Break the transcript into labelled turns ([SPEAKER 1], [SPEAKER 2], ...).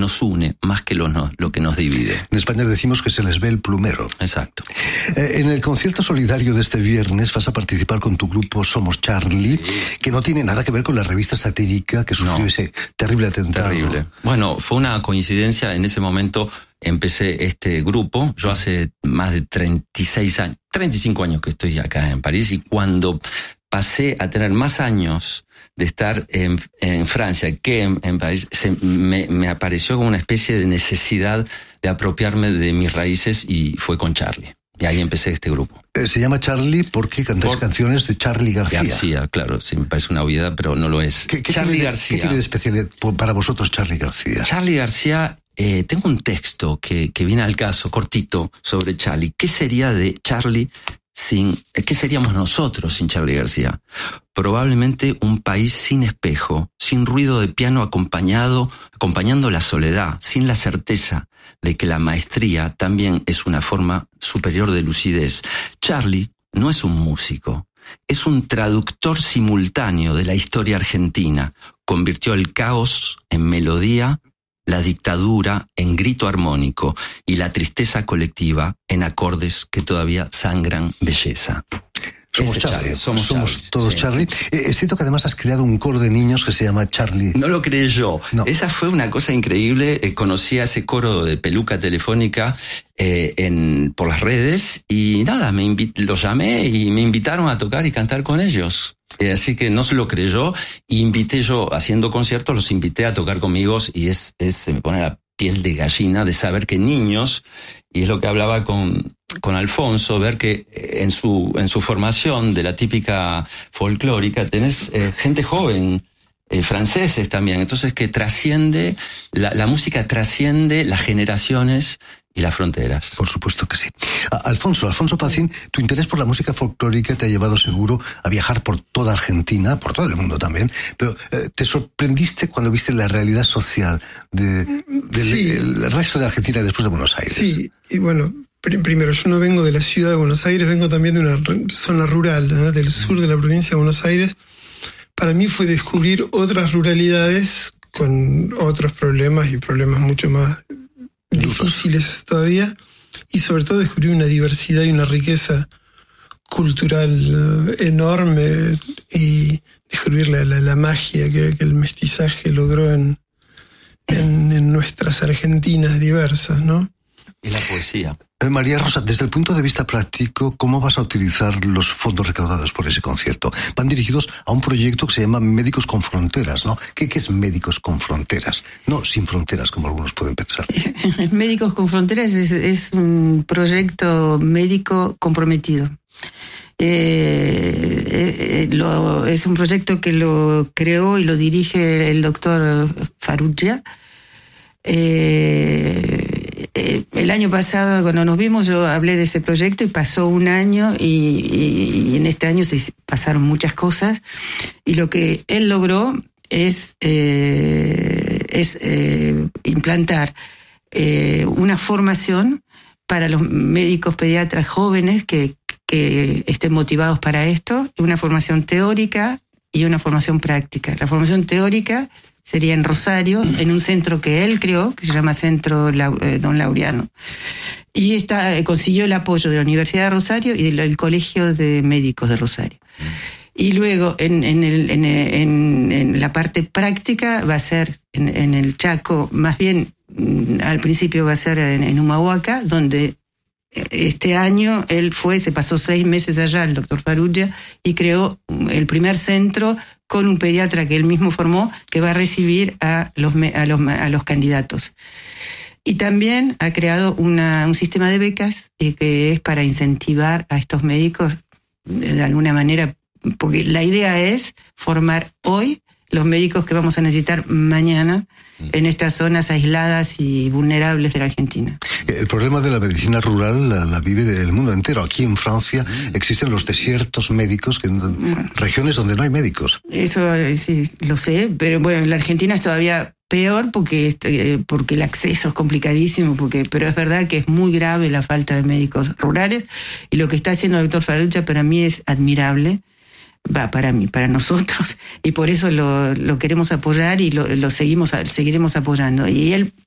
[SPEAKER 1] nos une más que lo que nos divide.
[SPEAKER 2] En España decimos que se les ve el plumero.
[SPEAKER 1] Exacto.
[SPEAKER 2] En el concierto solidario de este viernes vas a participar con tu grupo Somos Charlie, sí, que no tiene nada que ver con la revista satírica que sufrió ese terrible atentado.
[SPEAKER 1] Terrible. Bueno, fue una coincidencia. En ese momento empecé este grupo. Yo hace más de 35 años que estoy acá en París, y cuando pasé a tener más años de estar en Francia que en París, me apareció como una especie de necesidad de apropiarme de mis raíces, y fue con Charlie. Y ahí empecé este grupo.
[SPEAKER 2] Se llama Charlie porque cantáis canciones de Charlie García.
[SPEAKER 1] García, claro, sí, me parece una obviedad, pero no lo es.
[SPEAKER 2] Charlie García. ¿Qué tiene de especialidad para vosotros Charlie García?
[SPEAKER 1] Charlie García, tengo un texto que viene al caso, cortito, sobre Charlie. ¿Qué sería de Charlie qué seríamos nosotros sin Charlie García? Probablemente un país sin espejo, sin ruido de piano acompañando la soledad, sin la certeza de que la maestría también es una forma superior de lucidez. Charlie no es un músico, es un traductor simultáneo de la historia argentina. Convirtió el caos en melodía, la dictadura en grito armónico y la tristeza colectiva en acordes que todavía sangran belleza.
[SPEAKER 2] Somos Charlie. Somos todos, sí. Charlie. Es cierto que además has creado un coro de niños que se llama Charlie.
[SPEAKER 1] No lo creé yo.
[SPEAKER 2] No.
[SPEAKER 1] Esa fue una cosa increíble. Conocí a ese coro de peluca telefónica por las redes, y nada, los llamé y me invitaron a tocar y cantar con ellos. Así que no se lo creyó, y invité yo, haciendo conciertos, los invité a tocar conmigo, y se me pone la piel de gallina de saber que niños, y es lo que hablaba con Alfonso, ver que en su formación de la típica folclórica tenés gente joven, franceses también, entonces que trasciende, la música trasciende las generaciones y las fronteras.
[SPEAKER 2] Por supuesto que sí. Alfonso Pacín, tu interés por la música folclórica te ha llevado seguro a viajar por toda Argentina, por todo el mundo también, pero ¿te sorprendiste cuando viste la realidad social del resto de Argentina después de Buenos Aires?
[SPEAKER 3] Sí, y bueno, primero, yo no vengo de la ciudad de Buenos Aires, vengo también de una zona rural, del sur de la provincia de Buenos Aires. Para mí fue descubrir otras ruralidades con otros problemas, y problemas mucho más difíciles todavía, y sobre todo descubrir una diversidad y una riqueza cultural enorme, y descubrir la magia que el mestizaje logró en nuestras Argentinas diversas, ¿no?
[SPEAKER 1] Y la poesía.
[SPEAKER 2] María Rosa, desde el punto de vista práctico, ¿cómo vas a utilizar los fondos recaudados por ese concierto? Van dirigidos a un proyecto que se llama Médicos con Fronteras, ¿no? ¿Qué es Médicos con Fronteras? No sin fronteras, como algunos pueden pensar.
[SPEAKER 4] Médicos con Fronteras es un proyecto médico comprometido. Es un proyecto que lo creó y lo dirige el doctor Farrugia. El año pasado, cuando nos vimos, yo hablé de ese proyecto, y pasó un año, y en este año se pasaron muchas cosas, y lo que él logró es implantar una formación para los médicos pediatras jóvenes que estén motivados para esto, una formación teórica y una formación práctica. La formación teórica sería en Rosario, en un centro que él creó, que se llama Centro Don Laureano. Y consiguió el apoyo de la Universidad de Rosario y del Colegio de Médicos de Rosario. Y luego, en la parte práctica, va a ser en el Chaco, más bien al principio va a ser en Humahuaca, donde este año él se pasó 6 meses allá, el doctor Farrugia, y creó el primer centro con un pediatra que él mismo formó, que va a recibir a los candidatos. Y también ha creado un sistema de becas que es para incentivar a estos médicos de alguna manera, porque la idea es formar hoy los médicos que vamos a necesitar mañana en estas zonas aisladas y vulnerables de la Argentina.
[SPEAKER 2] El problema de la medicina rural la vive el mundo entero. Aquí en Francia existen los desiertos médicos, regiones donde no hay médicos.
[SPEAKER 4] Eso sí, lo sé, pero bueno, en la Argentina es todavía peor porque el acceso es complicadísimo, pero es verdad que es muy grave la falta de médicos rurales, y lo que está haciendo el doctor Farrugia para mí es admirable. Para nosotros, y por eso lo queremos apoyar, y lo seguiremos apoyando. Y él